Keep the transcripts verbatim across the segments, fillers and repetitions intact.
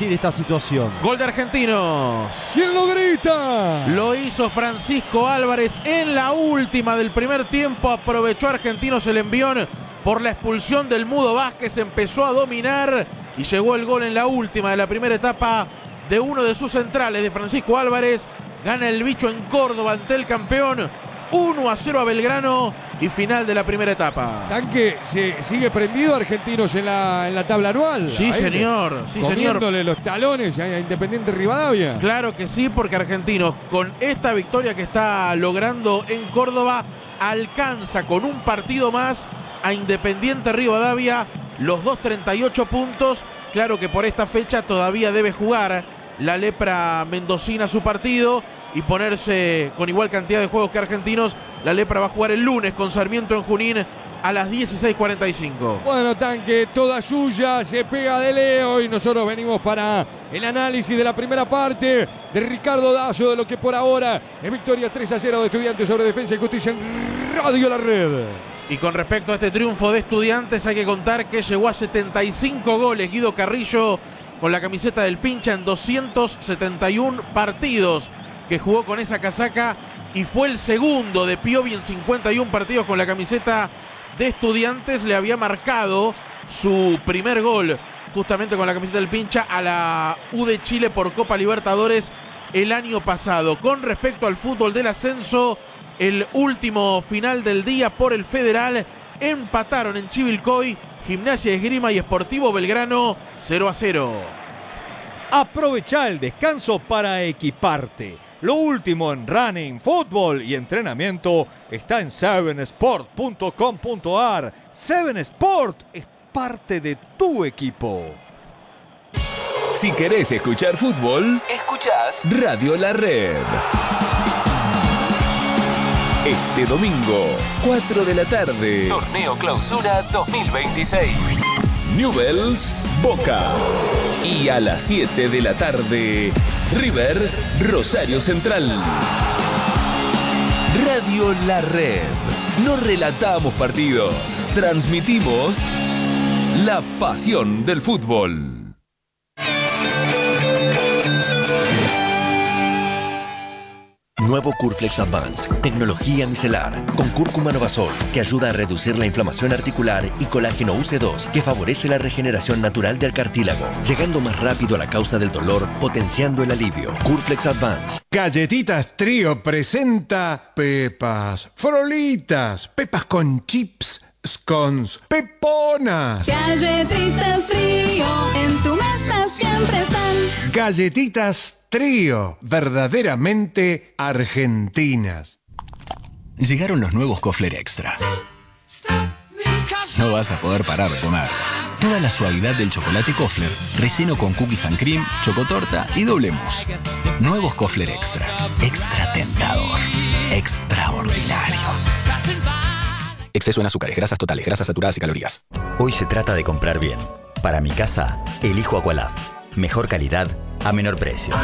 revertir esta situación. Gol de Argentinos. ¿Quién lo grita? Lo hizo Francisco Álvarez en la última del primer tiempo. Aprovechó Argentinos el envión por la expulsión del Mudo Vázquez. Empezó a dominar y llegó el gol en la última de la primera etapa de uno de sus centrales, de Francisco Álvarez. Gana el bicho en Córdoba ante el campeón. uno a cero a Belgrano y final de la primera etapa. Tanque, se sigue prendido Argentinos en la, en la tabla anual. Sí, Ahí, señor. Sí, comiéndole señor. los talones a Independiente Rivadavia. Claro que sí, porque Argentinos, con esta victoria que está logrando en Córdoba, alcanza con un partido más a Independiente Rivadavia los dos treinta y ocho puntos. Claro que por esta fecha todavía debe jugar la lepra mendocina su partido y ponerse con igual cantidad de juegos que Argentinos. La lepra va a jugar el lunes con Sarmiento en Junín a las dieciséis cuarenta y cinco. Bueno, Tanque, toda suya, se pega de Leo y nosotros venimos para el análisis de la primera parte de Ricardo Dazo, de lo que por ahora es victoria tres a cero de Estudiantes sobre Defensa y Justicia en Radio La Red. Y con respecto a este triunfo de Estudiantes, hay que contar que llegó a setenta y cinco goles Guido Carrillo con la camiseta del Pincha en doscientos setenta y uno partidos que jugó con esa casaca, y fue el segundo de Piovi en cincuenta y uno partidos con la camiseta de Estudiantes. Le había marcado su primer gol justamente con la camiseta del Pincha a la U de Chile por Copa Libertadores el año pasado. Con respecto al fútbol del ascenso, el último final del día por el Federal, empataron en Chivilcoy Gimnasia Esgrima y Sportivo Belgrano cero a cero. Aprovecha el descanso para equiparte. Lo último en running, fútbol y entrenamiento está en seven sport punto com punto a r. Seven Sport es parte de tu equipo. Si querés escuchar fútbol, escuchás Radio La Red. Este domingo, cuatro de la tarde, Torneo Clausura dos mil veintiséis. Newell's Boca. Y a las siete de la tarde, River Rosario Central. Radio La Red. No relatamos partidos, transmitimos la pasión del fútbol. Nuevo Curflex Advance, tecnología micelar, con cúrcuma Novasol, que ayuda a reducir la inflamación articular, y colágeno U C dos, que favorece la regeneración natural del cartílago, llegando más rápido a la causa del dolor, potenciando el alivio. Curflex Advance. Galletitas Trío presenta Pepas, Frolitas, Pepas con chips, scones, peponas. Galletitas Trío, en tu mesa siempre están. Galletitas Trío, verdaderamente argentinas. Llegaron los nuevos Kofler Extra. No vas a poder parar de comer. Toda la suavidad del chocolate Kofler, relleno con cookies and cream, chocotorta y doble mousse. Nuevos Kofler Extra. Extra tentador. Extraordinario. Exceso en azúcares, grasas totales, grasas saturadas y calorías. Hoy se trata de comprar bien. Para mi casa, elijo Aqualab. Mejor calidad a menor precio.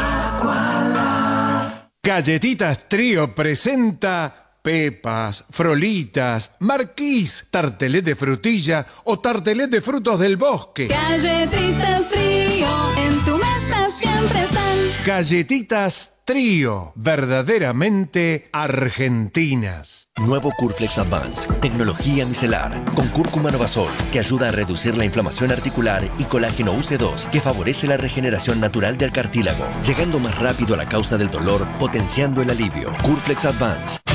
Galletitas Trío presenta Pepas, Frolitas, Marquís, tartelet de frutilla o tartelet de frutos del bosque. Galletitas Trío, en tu mesa siempre están. Galletitas Trío, verdaderamente argentinas. Nuevo Curflex Advance, tecnología micelar, con cúrcuma Novasol, que ayuda a reducir la inflamación articular, y colágeno U C dos, que favorece la regeneración natural del cartílago, llegando más rápido a la causa del dolor, potenciando el alivio. Curflex Advance.